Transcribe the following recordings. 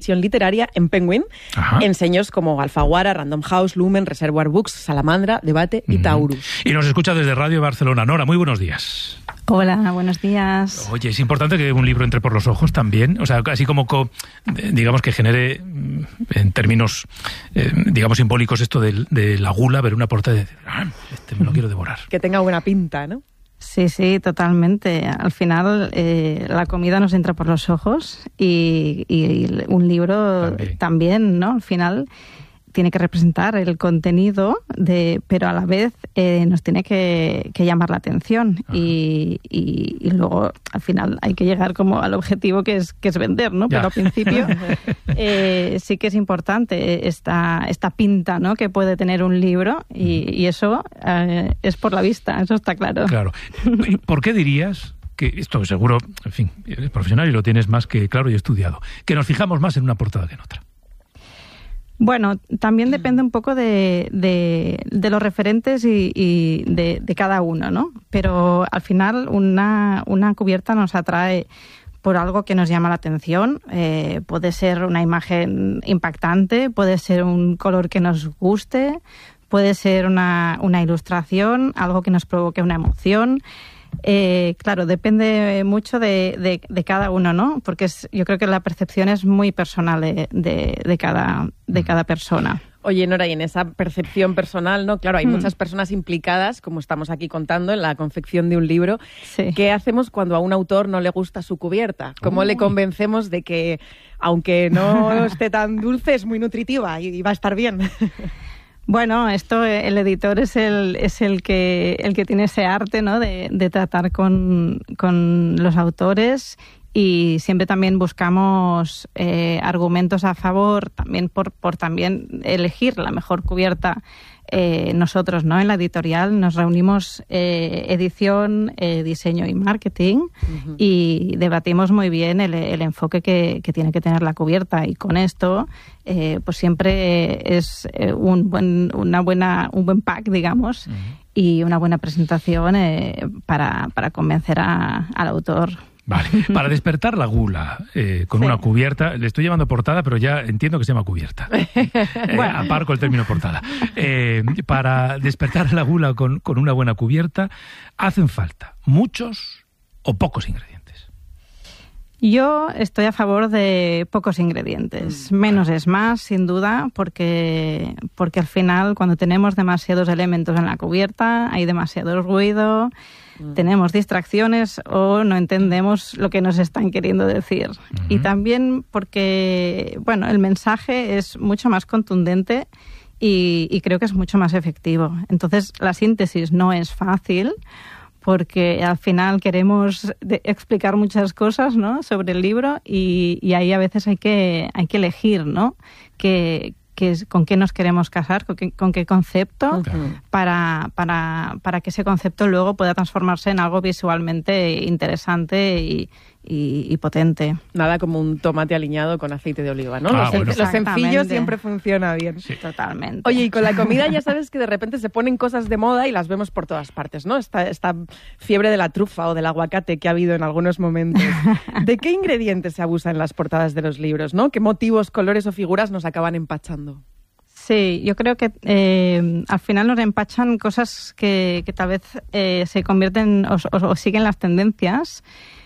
edición literaria en Penguin, en sellos como Alfaguara, Random House, Lumen, Reservoir Books, Salamandra, Debate y Taurus. Y nos escucha desde Radio Barcelona. Nora, muy buenos días. Hola, buenos días. Oye, es importante que un libro entre por los ojos también, o sea, así como digamos que genere, en términos, digamos, simbólicos, esto de la gula, ver una portada y decir, me lo quiero devorar. Que tenga buena pinta, ¿no? Sí, totalmente. Al final, la comida nos entra por los ojos y un libro también, ¿no? Al final tiene que representar el contenido, pero a la vez nos tiene que llamar la atención y luego al final hay que llegar como al objetivo que es vender, ¿no? Pero al principio sí que es importante esta pinta, ¿no? Que puede tener un libro y eso es por la vista, eso está claro. Claro. ¿Por qué dirías que esto seguro, en fin, eres profesional y lo tienes más que claro y estudiado, que nos fijamos más en una portada que en otra? Bueno, también depende un poco de los referentes y de cada uno, ¿no? Pero al final una cubierta nos atrae por algo que nos llama la atención. Puede ser una imagen impactante, puede ser un color que nos guste, puede ser una ilustración, algo que nos provoque una emoción. Claro, depende mucho de cada uno, ¿no? Porque yo creo que la percepción es muy personal de cada persona. Oye, Nora, y en esa percepción personal, ¿no? Claro, hay muchas personas implicadas, como estamos aquí contando, en la confección de un libro. Sí. ¿Qué hacemos cuando a un autor no le gusta su cubierta? ¿Cómo le convencemos de que, aunque no esté tan dulce, es muy nutritiva y va a estar bien? Bueno, el editor es el que tiene ese arte, ¿no? de tratar con los autores, y siempre también buscamos argumentos a favor, también por también elegir la mejor cubierta. Nosotros, ¿no? En la editorial nos reunimos edición, diseño y marketing, y debatimos muy bien el enfoque que tiene que tener la cubierta, y con esto pues siempre es un buen pack, digamos, y una buena presentación para convencer al autor. Vale, para despertar la gula con una cubierta, le estoy llamando portada, pero ya entiendo que se llama cubierta. Bueno. Aparco el término portada. Para despertar la gula con una buena cubierta, ¿hacen falta muchos o pocos ingredientes? Yo estoy a favor de pocos ingredientes. Menos es más, sin duda, porque al final, cuando tenemos demasiados elementos en la cubierta, hay demasiado ruido, tenemos distracciones o no entendemos lo que nos están queriendo decir. Y también porque, bueno, el mensaje es mucho más contundente y creo que es mucho más efectivo. Entonces, la síntesis no es fácil, porque al final queremos explicar muchas cosas, ¿no? Sobre el libro, y ahí a veces hay que elegir, ¿no? Con qué nos queremos casar, con qué concepto, para que ese concepto luego pueda transformarse en algo visualmente interesante y potente. Nada como un tomate aliñado con aceite de oliva, ¿no? Bueno. Lo sencillo siempre funciona bien. Sí. Totalmente. Oye, y con la comida ya sabes que de repente se ponen cosas de moda y las vemos por todas partes, ¿no? Esta fiebre de la trufa o del aguacate que ha habido en algunos momentos. ¿De qué ingredientes se abusa en las portadas de los libros, no? ¿Qué motivos, colores o figuras nos acaban empachando? Sí, yo creo que al final nos empachan cosas que tal vez se convierten o siguen las tendencias,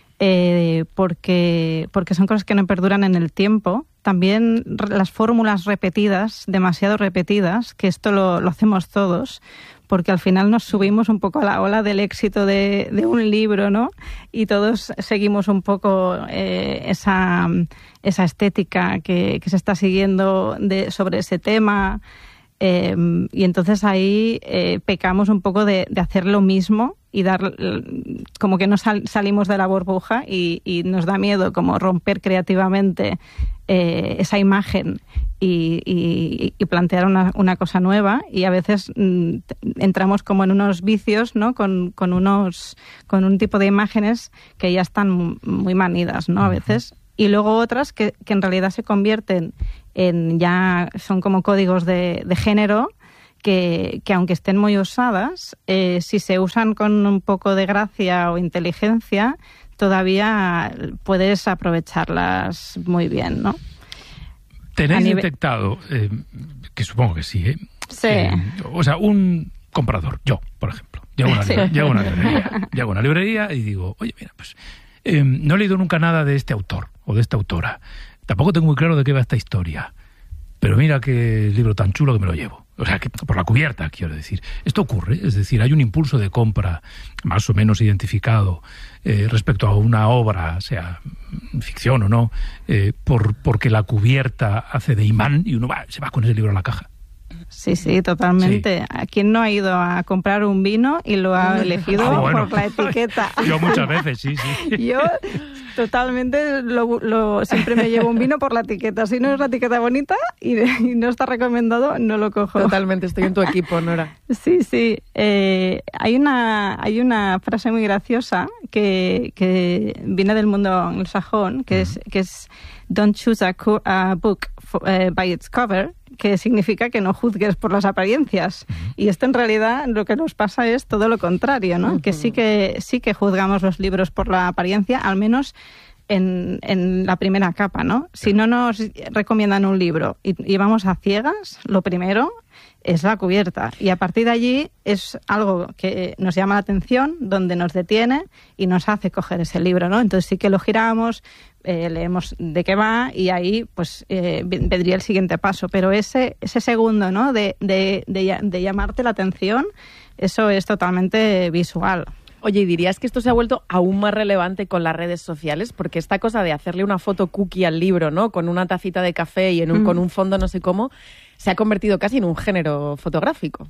porque son cosas que no perduran en el tiempo. También las fórmulas repetidas, demasiado repetidas, que esto lo hacemos todos, porque al final nos subimos un poco a la ola del éxito de un libro, ¿no? Y todos seguimos un poco esa estética que se está siguiendo sobre ese tema, y entonces ahí pecamos un poco de hacer lo mismo y dar como que no salimos de la burbuja y nos da miedo como romper creativamente esa imagen y plantear una cosa nueva, y a veces entramos como en unos vicios, ¿no? con un tipo de imágenes que ya están muy manidas, ¿no? A veces. Y luego otras que en realidad se convierten ya son como códigos de género, que aunque estén muy usadas, si se usan con un poco de gracia o inteligencia, todavía puedes aprovecharlas muy bien, ¿no? ¿Tenéis detectado, que supongo que sí, Sí. O sea, un comprador, yo, por ejemplo, llego a una librería y digo, oye, mira, pues no he leído nunca nada de este autor o de esta autora. Tampoco tengo muy claro de qué va esta historia. Pero mira qué libro tan chulo que me lo llevo. O sea, que por la cubierta, quiero decir. Esto ocurre, es decir, hay un impulso de compra más o menos identificado respecto a una obra, sea ficción o no, porque la cubierta hace de imán y uno se va con ese libro a la caja. Sí, totalmente. Sí. ¿Quién no ha ido a comprar un vino y lo ha elegido por la etiqueta? Yo muchas veces, sí. Yo totalmente siempre me llevo un vino por la etiqueta. Si no es la etiqueta bonita y no está recomendado, no lo cojo. Totalmente, estoy en tu equipo, Nora. Sí. Hay una frase muy graciosa que viene del mundo anglosajón, que es "Don't choose a book by its cover", que significa que no juzgues por las apariencias. Y esto en realidad lo que nos pasa es todo lo contrario, ¿no? Que sí que juzgamos los libros por la apariencia, al menos en la primera capa, ¿no? Si no nos recomiendan un libro y vamos a ciegas, lo primero es la cubierta. Y a partir de allí es algo que nos llama la atención, donde nos detiene y nos hace coger ese libro, ¿no? Entonces sí que lo giramos, leemos de qué va y ahí pues vendría el siguiente paso. Pero ese segundo, ¿no? de llamarte la atención, eso es totalmente visual. Oye, ¿y dirías que esto se ha vuelto aún más relevante con las redes sociales? Porque esta cosa de hacerle una foto cookie al libro, ¿no? Con una tacita de café y con un fondo no sé cómo, se ha convertido casi en un género fotográfico.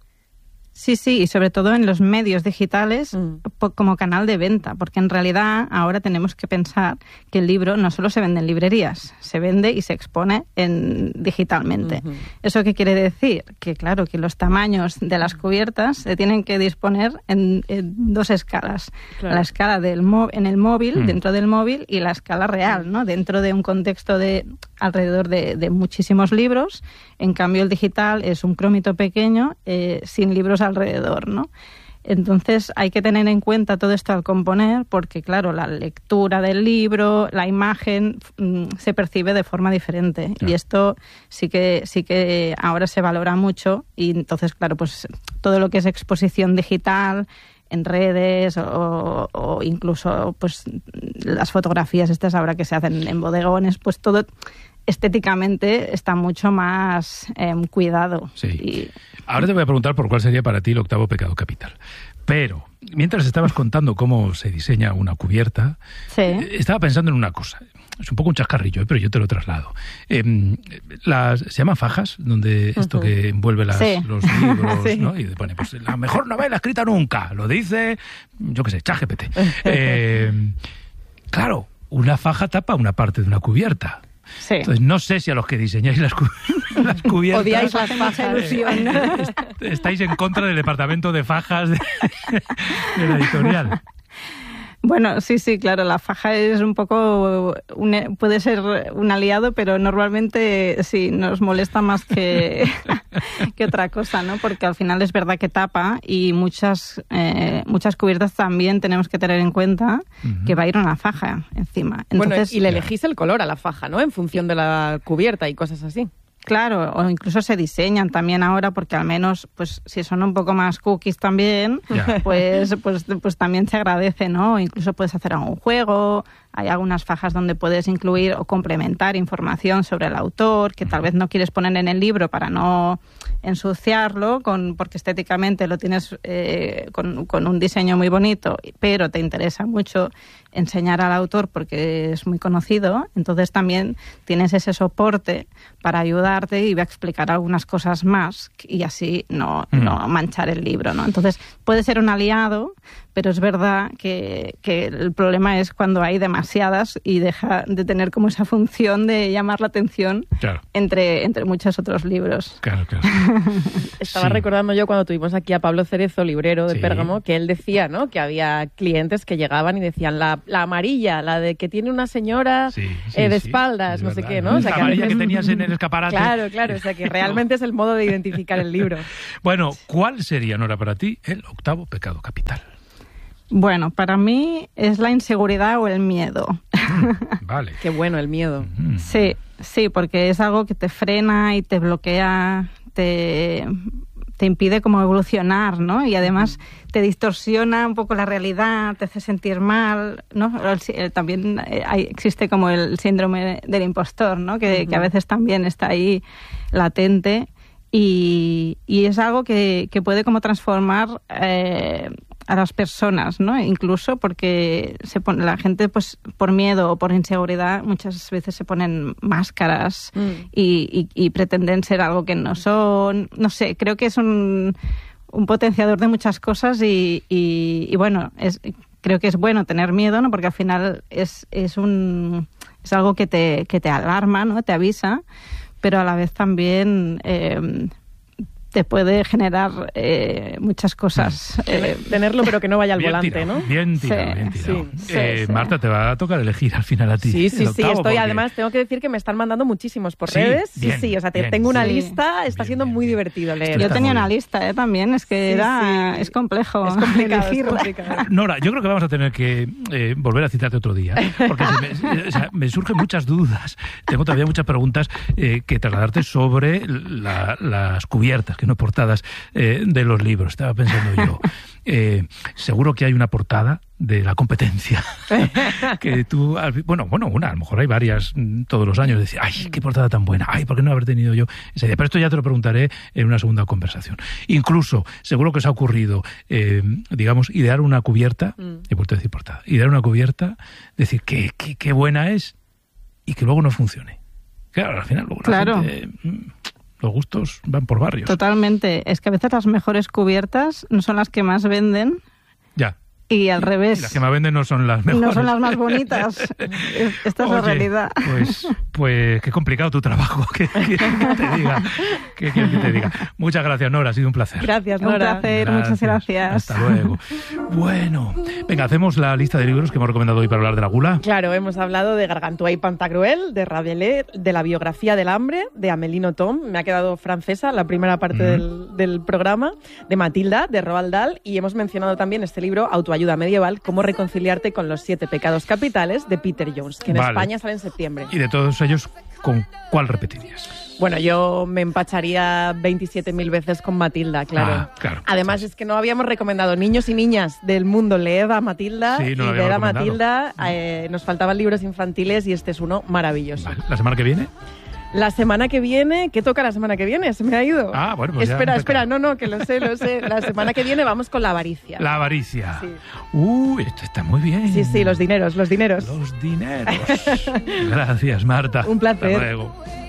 Sí, y sobre todo en los medios digitales como canal de venta, porque en realidad ahora tenemos que pensar que el libro no solo se vende en librerías, se vende y se expone digitalmente. ¿Eso qué quiere decir? Que claro, que los tamaños de las cubiertas se tienen que disponer en dos escalas. Claro. La escala en el móvil, dentro del móvil, y la escala real, ¿no? Dentro de un contexto de alrededor de muchísimos libros. En cambio, el digital es un crómito pequeño sin libros alrededor, ¿no? Entonces hay que tener en cuenta todo esto al componer, porque claro, la lectura del libro, la imagen se percibe de forma diferente. Claro. Y esto sí que ahora se valora mucho, y entonces claro, pues todo lo que es exposición digital en redes o incluso pues las fotografías estas ahora que se hacen en bodegones, pues todo estéticamente está mucho más cuidado. Sí. Ahora te voy a preguntar por cuál sería para ti el octavo pecado capital. Pero, mientras estabas contando cómo se diseña una cubierta, estaba pensando en una cosa. Es un poco un chascarrillo, pero yo te lo traslado. Se llaman fajas, donde esto que envuelve los libros, ¿no? Y pone, pues, la mejor novela escrita nunca. Lo dice, yo qué sé, ChatGPT. Claro, una faja tapa una parte de una cubierta. Sí. Entonces, no sé si a los que diseñáis las cubiertas... Odiáis las fajas. Estáis en contra del departamento de fajas de la editorial. Bueno, sí, claro, la faja es un poco, puede ser un aliado, pero normalmente sí nos molesta más que otra cosa, ¿no? Porque al final es verdad que tapa y muchas cubiertas también tenemos que tener en cuenta que va a ir una faja encima. Entonces, bueno, y le elegís el color a la faja, ¿no? En función de la cubierta y cosas así. Claro, o incluso se diseñan también ahora, porque al menos, pues si son un poco más cookies también, pues también se agradece, ¿no? Incluso puedes hacer algún juego, hay algunas fajas donde puedes incluir o complementar información sobre el autor, que tal vez no quieres poner en el libro para no ensuciarlo, porque estéticamente lo tienes con un diseño muy bonito, pero te interesa mucho enseñar al autor porque es muy conocido, entonces también tienes ese soporte para ayudarte y va a explicar algunas cosas más y así no manchar el libro, ¿no? Entonces puede ser un aliado, pero es verdad que el problema es cuando hay demasiadas y deja de tener como esa función de llamar la atención entre muchos otros libros. Claro. Estaba recordando yo cuando tuvimos aquí a Pablo Cerezo, librero de Pérgamo, que él decía, ¿no?, que había clientes que llegaban y decían la amarilla, la de que tiene una señora de espaldas, no sé qué, ¿no? O sea, la amarilla que tenías en el escaparate. Claro, o sea que realmente es el modo de identificar el libro. Bueno, ¿cuál sería, Nora, para ti el octavo pecado capital? Bueno, para mí es la inseguridad o el miedo. Vale. Qué bueno el miedo. Sí, Sí, porque es algo que te frena y te bloquea, te impide como evolucionar, ¿no? Y además te distorsiona un poco la realidad, te hace sentir mal, ¿no? También existe como el síndrome del impostor, ¿no? Que a veces también está ahí latente y es algo que puede como transformar a las personas, ¿no? Incluso porque la gente, pues, por miedo o por inseguridad, muchas veces se ponen máscaras y pretenden ser algo que no son. No sé, creo que es un potenciador de muchas cosas y bueno, creo que es bueno tener miedo, ¿no? Porque al final es algo que te alarma, ¿no? Te avisa, pero a la vez también te puede generar muchas cosas. Tenerlo, pero que no vaya al bien volante, tirado, ¿no? Bien tirado, bien tirado. Sí. Marta, te va a tocar elegir al final a ti. Sí, estoy. Porque... Además, tengo que decir que me están mandando muchísimos por redes. Bien, O sea, bien. tengo una lista, está Bien, siendo bien, muy bien. divertido leer. Yo Está tenía muy una bien. lista también, es que es complejo. Es complicado, elegir. es complicado. Nora, yo creo que vamos a tener que volver a citarte otro día, porque me surgen muchas dudas. Tengo todavía muchas preguntas que trasladarte sobre las cubiertas, que no portadas, de los libros. Estaba pensando yo. Seguro que hay una portada de la competencia que tú, bueno, a lo mejor hay varias todos los años, decir, ay, qué portada tan buena, ay, ¿por qué no haber tenido yo esa idea? Pero esto ya te lo preguntaré en una segunda conversación. Incluso, seguro que os ha ocurrido, digamos, idear una cubierta, he vuelto a decir portada, idear una cubierta, decir qué buena es y que luego no funcione. Claro, al final luego la gente, los gustos van por barrios. Totalmente. Es que a veces las mejores cubiertas no son las que más venden. Ya. Y al revés. Y las que más venden no son las mejores. No son las más bonitas. Esta es la realidad. Pues qué complicado tu trabajo. ¿Qué quieres que te diga? Muchas gracias, Nora. Ha sido un placer. Gracias, Nora. Un placer. Muchas gracias. Hasta luego. Bueno, venga, hacemos la lista de libros que hemos recomendado hoy para hablar de la gula. Claro, hemos hablado de Gargantua y Pantagruel, de Rabelais, de La biografía del hambre, de Amélie Nothomb, me ha quedado francesa la primera parte del programa, de Matilda, de Roald Dahl, y hemos mencionado también este libro, Autoayuda medieval, Cómo reconciliarte con los 7 pecados capitales, de Peter Jones, que en España sale en septiembre. Y de todos ellos, ¿con cuál repetirías? Bueno, yo me empacharía 27.000 veces con Matilda, claro. Claro. Además, es que no habíamos recomendado niños y niñas del mundo, leed a Matilda, Sí, no lo y leed a habíamos Matilda. Nos faltaban libros infantiles y este es uno maravilloso. Vale. ¿La semana que viene? La semana que viene, ¿qué toca la semana que viene? Se me ha ido. Ah, bueno, pues Espera, no, que lo sé. La semana que viene vamos con la avaricia. La avaricia. Sí. Esto está muy bien. Sí, los dineros. Los dineros. Gracias, Marta. Un placer. Hasta luego.